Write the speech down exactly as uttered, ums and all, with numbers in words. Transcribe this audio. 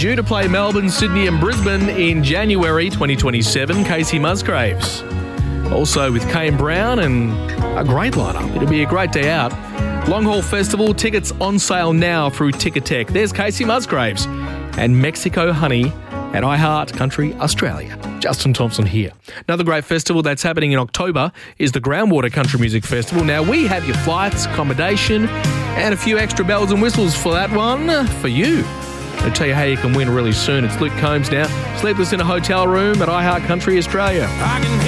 due to play Melbourne, Sydney and Brisbane in January twenty twenty-seven, Casey Musgraves. Also with Kane Brown and a great lineup. It'll be a great day out. Long Haul Festival, tickets on sale now through Ticketek. There's Casey Musgraves and Mexico Honey at iHeart Country Australia. Justin Thompson here. Another great festival that's happening in October is the Groundwater Country Music Festival. Now, we have your flights, accommodation, and a few extra bells and whistles for that one for you. I'll tell you how you can win really soon. It's Luke Combs now. Sleepless in a hotel room at iHeart Country Australia.